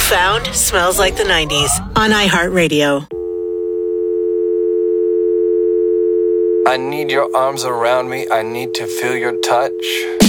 Sound smells like the 90s on iHeartRadio. I need your arms around me. I need to feel your touch.